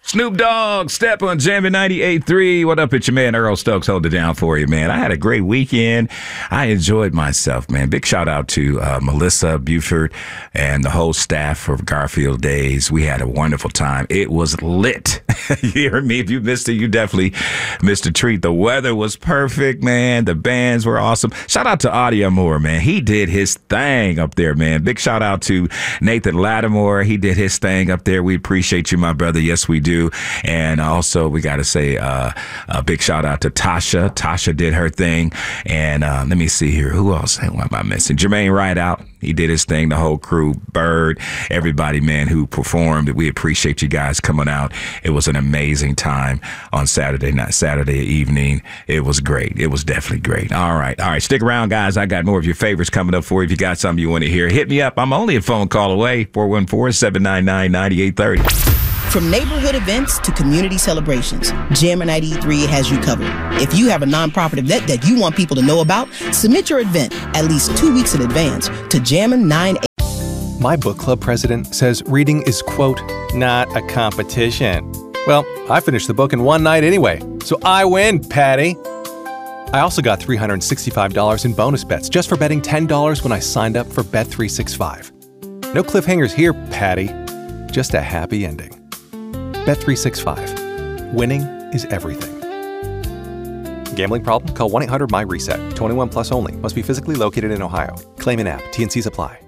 Snoop Dogg, Step on Jammin' 98.3. What up, it's your man Earl Stokes holding it down for you, man. I had a great weekend. I enjoyed myself, man. Big shout out to Melissa Buford and the whole staff for Garfield Days. We had a wonderful time. It was lit. You hear me? If you missed it, you definitely missed a treat. The weather was perfect, man. The bands were awesome. Shout out to Audio Moore, man. He did his thing up there, man. Big shout out to Nathan Lattimore. He did his thing up there. We appreciate you, my brother. Yes, we do. And also, we got to say a big shout out to Tasha. Tasha did her thing. And let me see here. Who else? What am I missing? Jermaine Rideout. He did his thing. The whole crew, Bird, everybody, man, who performed. We appreciate you guys coming out. It was an amazing time on Saturday evening. It was great. It was definitely great. All right. Stick around, guys. I got more of your favorites coming up for you. If you got something you want to hear, hit me up. I'm only a phone call away. 414-799-9830. From neighborhood events to community celebrations, Jammin' 93 has you covered. If you have a nonprofit event that you want people to know about, submit your event at least 2 weeks in advance to Jammin' 98. My book club president says reading is, quote, not a competition. Well, I finished the book in one night anyway, so I win, Patty. I also got $365 in bonus bets just for betting $10 when I signed up for Bet365. No cliffhangers here, Patty. Just a happy ending. Bet365. Winning is everything. Gambling problem? Call 1-800-MY-RESET. 21 plus only. Must be physically located in Ohio. Claim in app. T&Cs apply.